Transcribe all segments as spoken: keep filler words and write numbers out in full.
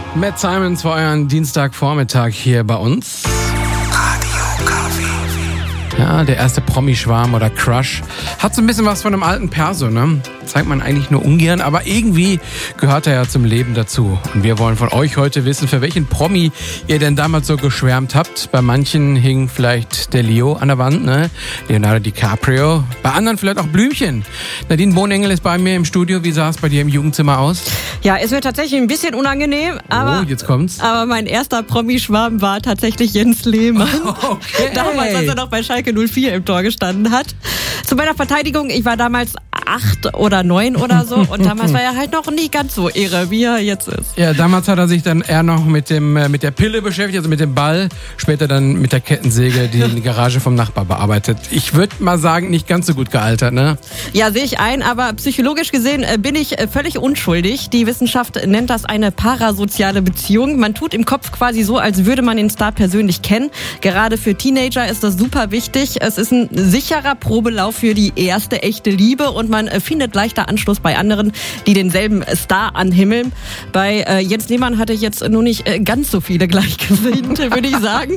Matt Simons für euren Dienstagvormittag hier bei uns. Radio Kaffee. Ja, der erste Promi-Schwarm oder Crush. Hat so ein bisschen was von einem alten Perso, ne? Zeigt man eigentlich nur ungern, aber irgendwie gehört er ja zum Leben dazu. Und wir wollen von euch heute wissen, für welchen Promi ihr denn damals so geschwärmt habt. Bei manchen hing vielleicht der Leo an der Wand, ne? Leonardo DiCaprio. Bei anderen vielleicht auch Blümchen. Nadine Bohnengel ist bei mir im Studio. Wie sah es bei dir im Jugendzimmer aus? Ja, ist mir tatsächlich ein bisschen unangenehm, aber, oh, jetzt kommt's. aber mein erster Promi-Schwarm war tatsächlich Jens Lehmann. Okay. Damals, als er noch bei Schalke null vier im Tor gestanden hat. Zu meiner Verteidigung, ich war damals acht oder neun oder so und damals war er halt noch nie ganz so irre, wie er jetzt ist. Ja, damals hat er sich dann eher noch mit dem äh, mit der Pille beschäftigt, also mit dem Ball, später dann mit der Kettensäge, die in die Garage vom Nachbar bearbeitet. Ich würde mal sagen, nicht ganz so gut gealtert, ne? Ja, sehe ich ein, aber psychologisch gesehen äh, bin ich äh, völlig unschuldig. Die Wissenschaft nennt das eine parasoziale Beziehung. Man tut im Kopf quasi so, als würde man den Star persönlich kennen. Gerade für Teenager ist das super wichtig. Es ist ein sicherer Probelauf für die erste echte Liebe und man äh, findet leichter Anschluss bei anderen, die denselben Star anhimmeln. Bei äh, Jens Lehmann hatte ich jetzt nur nicht äh, ganz so viele Gleichgesinnte, würde ich sagen.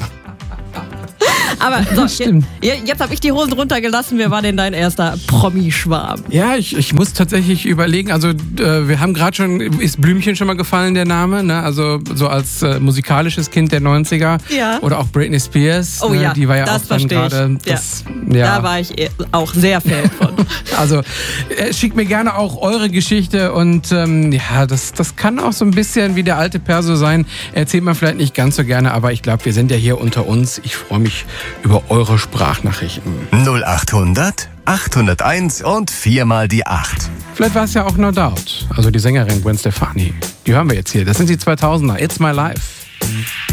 Aber so, Stimmt. jetzt, jetzt habe ich die Hosen runtergelassen. Wer war denn dein erster Promi-Schwarm? Ja, ich, ich muss tatsächlich überlegen, also äh, wir haben gerade schon, ist Blümchen schon mal gefallen, der Name, ne? Also so als äh, musikalisches Kind der neunziger. Ja. Oder auch Britney Spears. Oh ne? ja, Die war ja das auch dann gerade. Ja. Ja. Da war ich eh auch sehr Fan von. Also äh, schickt mir gerne auch eure Geschichte und ähm, ja, das, das kann auch so ein bisschen wie der alte Perso sein. Erzählt man vielleicht nicht ganz so gerne, aber ich glaube, wir sind ja hier unter uns. Ich freue mich über eure Sprachnachrichten. null achthundert, achthunderteins und viermal die acht. Vielleicht war es ja auch No Doubt, also die Sängerin Gwen Stefani. Die hören wir jetzt hier. Das sind die zweitausender. It's My Life.